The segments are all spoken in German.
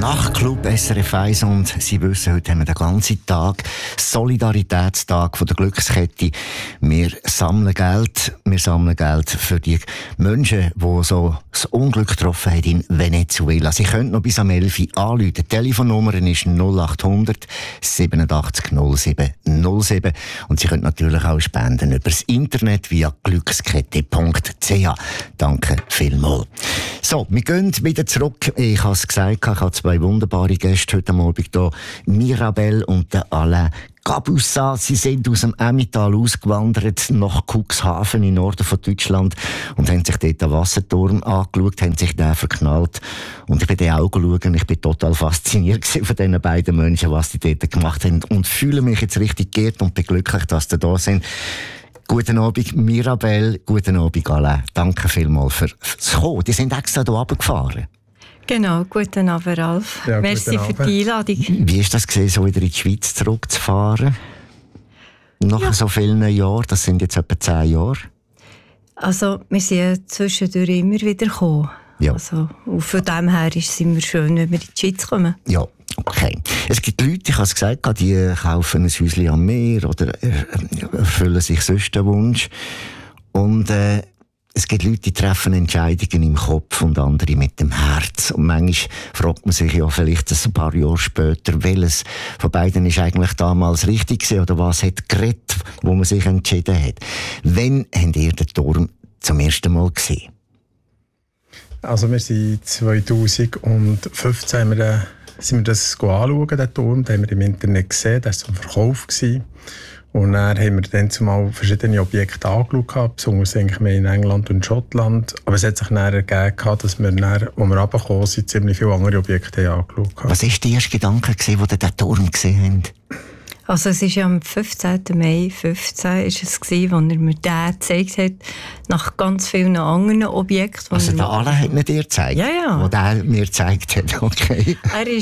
Nachtclub SRF 1 und Sie wissen, heute haben wir den ganzen Tag Solidaritätstag von der Glückskette. Wir sammeln Geld für die Menschen, die so das Unglück getroffen haben in Venezuela. Sie können noch bis am 11 Uhr anrufen. Die Telefonnummer ist 0800 87 07 07 und Sie können natürlich auch spenden über das Internet via glückskette.ch. Danke vielmals. So, wir gehen wieder zurück. Ich habe es gesagt, ich habe zwei wunderbare Gäste heute Abend hier. Mirabelle und Alain Cabusat. Sie sind aus dem Emmental ausgewandert nach Cuxhaven im Norden von Deutschland und haben sich dort den Wasserturm angeschaut, haben sich den verknallt. Und ich bin den auch geschaut und ich bin total fasziniert von diesen beiden Menschen, was die dort gemacht haben. Und fühle mich jetzt richtig geehrt und bin glücklich, dass sie da sind. Guten Abend, Mirabelle. Guten Abend, Alain. Danke vielmals fürs Kommen. Die sind extra hier runtergefahren. Genau, guten Abend, Ralf. Ja, merci für die Einladung. Wie ist das gewesen, so wieder in die Schweiz zurückzufahren? Nach so vielen Jahren, das sind jetzt etwa 10 Jahre. Also, wir sind ja zwischendurch immer wieder gekommen. Ja. Also, und von dem her sind wir schön, wenn wir in die Schweiz kommen. Ja, okay. Es gibt Leute, ich habe es gesagt, die kaufen ein Häuschen am Meer oder erfüllen sich sonst einen Wunsch. Und es gibt Leute, die treffen Entscheidungen im Kopf und andere mit dem Herz. Und manchmal fragt man sich ja vielleicht ein paar Jahre später, welches von beiden ist eigentlich damals richtig gewesen oder was hat geredet, wo man sich entschieden hat. Wann habt ihr den Turm zum ersten Mal gesehen? Also wir sind 2015 sind wir das anschauen, den Turm. Den haben wir im Internet gesehen, der war zum Verkauf gewesen. Und dann haben wir dann zumal verschiedene Objekte angeschaut, besonders eigentlich mehr in England und Schottland. Aber es hat sich dann ergeben, dass wir dann, als wir runtergekommen sind, ziemlich viele andere Objekte angeschaut haben. Was war der erste Gedanke, als ihr den Turm gesehen habt? Also es war am 15. Mai 2015, als er mir den gezeigt hat, nach ganz vielen anderen Objekten. Also der Alain hat nicht dir gezeigt? Ja. Wo der mir gezeigt hat, okay.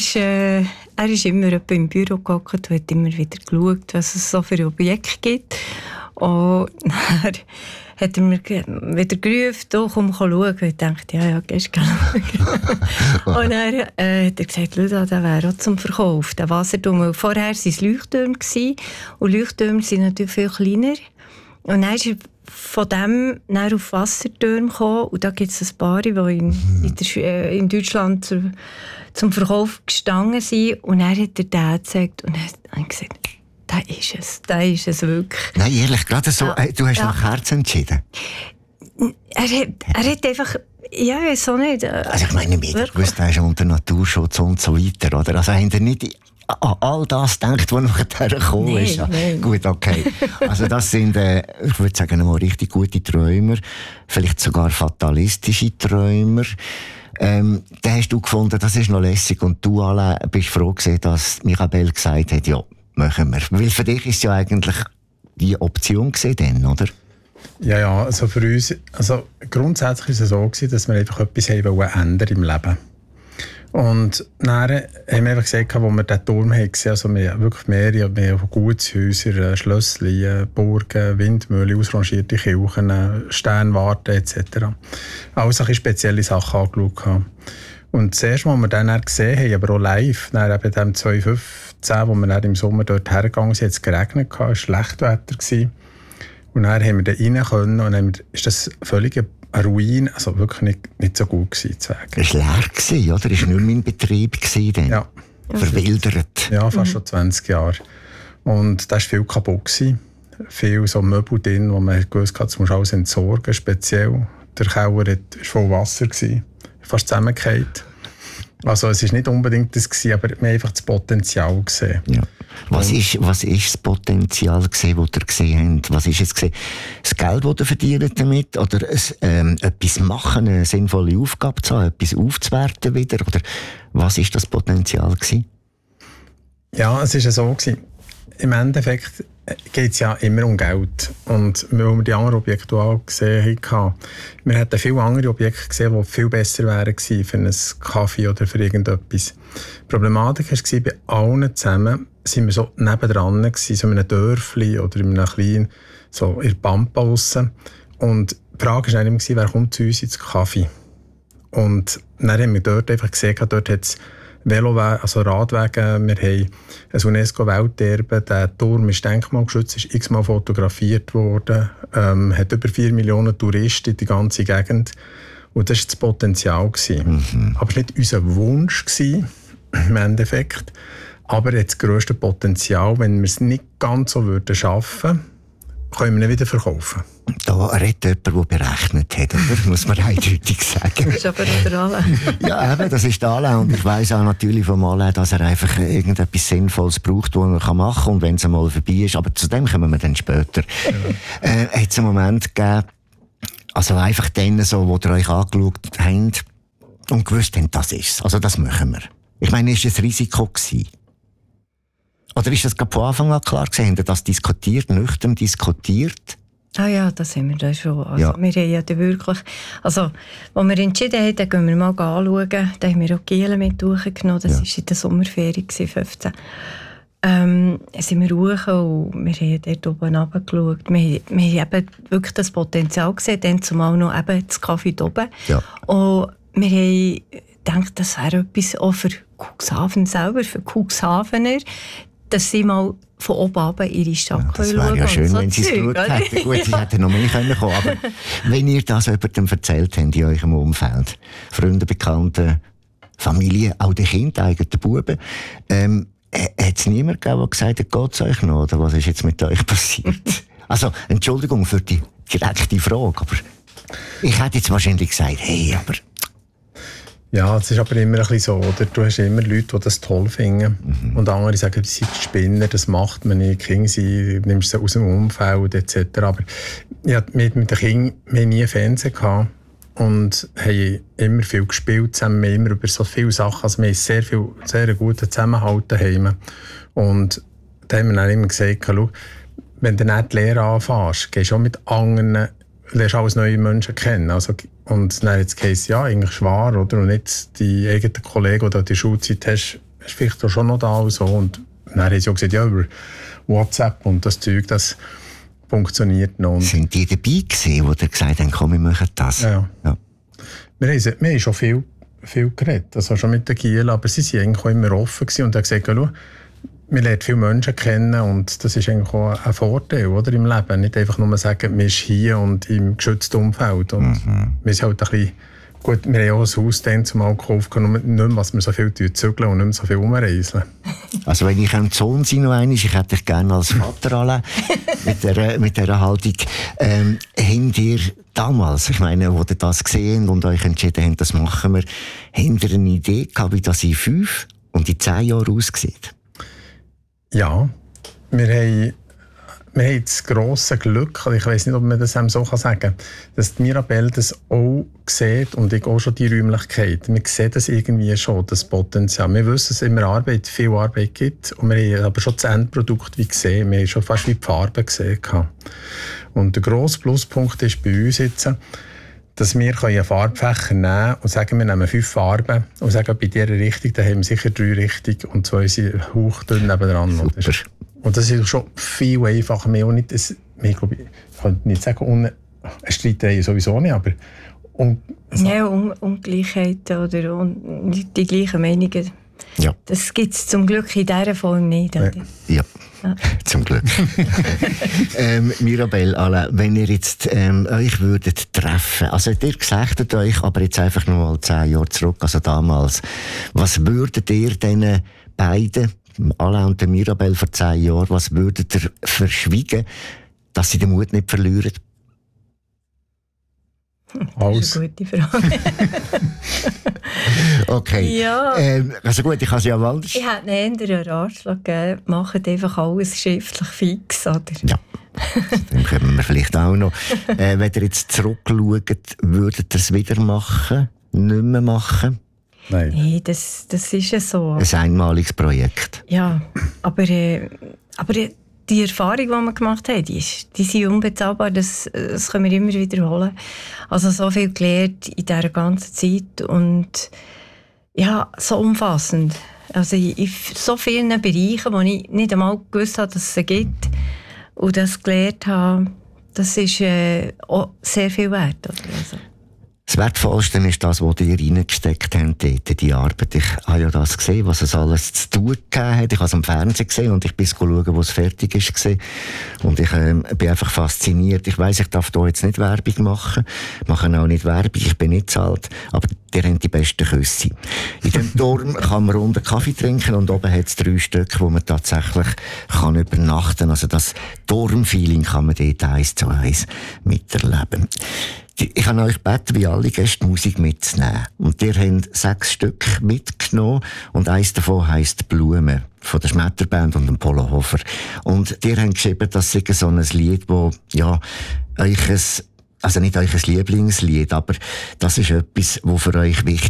Er ist immer im Büro gehockt und hat immer wieder geschaut, was es so für Objekte gibt. Und dann hat er mir wieder gerufen, komm schauen. Und ich dachte, ja, gehst du schauen. Und dann hat er gesagt, Luda, der wäre auch zum Verkauf, der Wasserturm. Vorher waren es Leuchttürme und Leuchttürme sind natürlich viel kleiner. Und dann ist er von dem dann auf Wasserturm gekommen. Und da gibt es ein paar, die in Deutschland zum Verkauf gestanden sind. Und dann hat er den gezeigt und hat gesagt, da ist es wirklich. Nein, ehrlich, gerade so, du hast nach Herz entschieden. Er hat einfach, ja, ich weiß auch nicht. Also ich meine, wir wussten, er ist unter Naturschutz und so weiter, oder? Also haben ihr nicht an all das gedacht, was nachher gekommen ist? Ja. Nein. Gut, okay. Also das sind, ich würde sagen, mal richtig gute Träumer, vielleicht sogar fatalistische Träumer. Dann hast du gefunden, das ist noch lässig und du alle bist froh gewesen, dass Mirabelle gesagt hat, ja, machen wir. Weil für dich ist ja eigentlich die Option gewesen, oder? Ja, also für uns, also grundsätzlich war es so gewesen, dass wir einfach etwas ändern im Leben. Und dann haben wir einfach gesagt, als wir diesen Turm haben gesehen, also wir haben wirklich mehrere Gutshäuser, Schlösschen, Burgen, Windmühlen, ausrangierte Kirchen, Sternwarte etc. Also ein spezielle Sachen angeschaut. Und das erste Mal, als wir dann gesehen haben, aber auch live, dann eben dem 2015, wo wir dann im Sommer dort hergegangen sind, hat es geregnet, es war Schlechtwetter. Und dann haben wir da rein können und dann ist das völlig eine Ruine, also wirklich nicht so gut gewesen zu sagen. Es war leer gewesen, oder? Es war nicht mehr in Betrieb gewesen, ja. Verwildert. Ja, fast schon 20 Jahre. Und da war viel kaputt gewesen. Viel so Möbel drin, wo man gewusst hat, das muss alles entsorgen, speziell. Der Keller war voll Wasser gewesen, fast zusammengefallen. Also es war nicht unbedingt das gewesen, aber wir haben einfach das Potenzial gesehen. Ja. Was ist das Potenzial gewesen, das ihr gesehen habt? Was ist es gewesen? Das Geld, das ihr verdient damit? Oder etwas machen, eine sinnvolle Aufgabe zu haben, etwas aufzuwerten wieder? Oder was ist das Potenzial gewesen? Ja, es war so gewesen. Im Endeffekt geht es ja immer um Geld. Und weil wir die anderen Objekte auch gesehen haben, wir hätten viele andere Objekte gesehen, die viel besser wären gewesen für einen Kaffee oder für irgendetwas. Die Problematik war, bei allen zusammen sind wir so nebendran gewesen, so in einem Dörfli oder in einem kleinen, so in der Pampa aussen. Und die Frage war immer, wer kommt zu uns ins Kaffee? Und dann haben wir dort einfach gesehen, dort hat es Velowege, also Radwege. Wir haben ein UNESCO-Welterbe. Der Turm ist denkmalgeschützt, ist x-mal fotografiert worden, hat über 4 Millionen Touristen in die ganze Gegend. Und das war das Potenzial. Aber es war nicht unser Wunsch im Endeffekt. Aber jetzt das grösste Potenzial, wenn wir es nicht ganz so schaffen würden, können wir ihn wieder verkaufen. Da redet jemand, der berechnet hat, oder? Muss man eindeutig sagen. Das ist aber auch der Alain. Ja, eben, das ist der Alain. Und ich weiss auch natürlich vom Alain, dass er einfach irgendetwas Sinnvolles braucht, was er machen kann, und wenn es einmal vorbei ist. Aber zu dem kommen wir dann später. Hat es einen Moment gegeben, also einfach denen, so, wo ihr euch angeschaut habt und gewusst habt, das ist es. Also das machen wir. Ich meine, ist es ein Risiko gewesen? Oder ist das von Anfang an klar gewesen? Habt ihr das diskutiert, nüchtern diskutiert? Ah ja, das haben wir da schon. Also, ja. Wir haben ja wirklich, also, als wir entschieden haben, dann gehen wir mal anschauen, da haben wir auch Gielen mit durchgenommen, das war in der Sommerferien 2015. Sind wir hoch und wir haben dort oben runtergeschaut. Wir haben eben wirklich das Potenzial gesehen, dann zumal noch eben das Kaffee oben. Ja. Und wir haben gedacht, das wäre etwas auch für Cuxhaven selber, für Cuxhavener, dass sie mal von oben runter ihre Stadt schauen können. Das wäre ja schön, so wenn sie es geschaut hätten. Gut, sie hätten noch mehr kommen können. Aber wenn ihr das jemandem erzählt habt in eurem Umfeld, Freunde, Bekannte, Familie, auch die Kinder, eigene Buben, hat es niemand gegeben, der gesagt hat, geht es euch noch? Oder was ist jetzt mit euch passiert? Also, Entschuldigung für die direkte Frage, aber ich hätte jetzt wahrscheinlich gesagt, hey, aber... Ja, es ist aber immer ein bisschen so, oder? Du hast immer Leute, die das toll finden. Und andere sagen, sie sind Spinner, das macht man nicht. Kinder, sie nimmst sie aus dem Umfeld etc. Aber ja, mit den Kindern, wir hatten nie Fernsehen gehabt und haben immer viel gespielt zusammen, immer über so viele Sachen. Also wir haben sehr guten Zusammenhalt daheim. Und da haben wir dann immer gesagt, schau, wenn du nicht die Lehre anfängst, gehst du auch mit anderen, lernst alles neue Menschen kennen. Also, und dann jetzt heisst ja, eigentlich wahr, oder? Und nicht die eigenen Kollegen, die du die Schulzeit hast, ist vielleicht auch schon noch da und so. Und dann haben sie auch gesagt, ja, über WhatsApp und das Zeug, das funktioniert noch. Und sind die dabei gewesen, die gesagt haben, komm, wir machen das? Ja. Wir haben schon viel geredet, also schon mit den Gielen, aber sie waren eigentlich auch immer offen gewesen und haben gesagt, schau, wir lernen viele Menschen kennen und das ist eigentlich auch ein Vorteil, oder, im Leben. Nicht einfach nur sagen, wir sind hier und im geschützten Umfeld. Und wir sind halt ein bisschen, gut, wir haben auch ein Haus dann zumal gekauft, nicht mehr, was wir so viel zügeln und nicht mehr so viel umreiseln. Also wenn ich ein Sohn sein noch einmal, ich hätte dich gerne als Vater alle mit dieser Haltung. Habt ihr damals, ich meine, wo ihr das gesehen und euch entschieden habt, das machen wir, habt ihr eine Idee gehabt, wie das in 5 und in 10 Jahren aussieht? Ja, wir haben das grosse Glück, ich weiss nicht, ob man das so sagen kann, dass die Mirabelle das auch sieht und ich auch schon die Räumlichkeit. Wir sehen das irgendwie schon, das Potenzial. Wir wissen, dass es immer viel Arbeit gibt und wir haben aber schon das Endprodukt wie gesehen. Wir haben schon fast wie die Farben gesehen. Und der grosse Pluspunkt ist bei uns jetzt, dass wir einen Farbfächer nehmen und sagen, wir nehmen 5 Farben und sagen, bei dieser Richtung, da haben wir sicher 3 Richtungen und 2 sind hauchdünn nebenan. Super. Und das ist schon viel einfacher. Wir auch nicht, ich könnte nicht sagen, eine Streiterei sowieso nicht, aber... Ja, Ungleichheiten oder nicht die gleichen Meinungen. Ja. Das gibt es zum Glück in dieser Form nicht. Oder? Ja. Zum Glück. Mirabelle, Alain, wenn ihr jetzt euch würdet treffen, also ihr gesagt euch, aber jetzt einfach noch mal 10 Jahre zurück, also damals, was würdet ihr diesen beiden, Alain und Mirabelle vor 10 Jahren, was würdet ihr verschwiegen, dass sie den Mut nicht verlieren? Das ist eine gute Frage. Okay. Ja. Also gut, ich kann es ja mal. Ich hätte einen Ratschlag gegeben, macht einfach alles schriftlich fix, oder? Ja, dann können wir vielleicht auch noch. Wenn ihr jetzt zurückschaut, würdet ihr es wieder machen? Nicht mehr machen? Nein. Nee, das ist ja so. Ein einmaliges Projekt. Ja, aber die Erfahrung, die wir gemacht haben, die sind unbezahlbar. Das können wir immer wiederholen. Also so viel gelernt in dieser ganzen Zeit und ja, so umfassend. Also in so vielen Bereichen, wo ich nicht einmal gewusst habe, dass es sie gibt und das gelernt habe, das ist auch sehr viel wert. Also. Das Wertvollste ist das, was ihr reingesteckt habt, dort, die Arbeit. Ich habe ja das gesehen, was es alles zu tun gegeben hat. Ich habe es am Fernsehen gesehen und ich bin schauen, wo es fertig ist. Und ich bin einfach fasziniert. Ich weiss, ich darf hier jetzt nicht Werbung machen. Mache auch nicht Werbung, ich bin nicht zu alt. Aber ihr habt die besten Küsse. In dem Turm kann man unten Kaffee trinken und oben hat es 3 Stück, wo man tatsächlich kann übernachten kann. Also das Turmfeeling kann man dort 1:1 miterleben. Ich habe euch gebeten, wie alle Gäste Musik mitzunehmen. Und ihr habt 6 Stück mitgenommen. Und eins davon heisst «Blumen» von der Schmetterband und dem Polo Hofer. Und ihr habt geschrieben, das sei so ein Lied, das, ja, euch also nicht euch ein Lieblingslied, aber das ist etwas, was für euch wichtig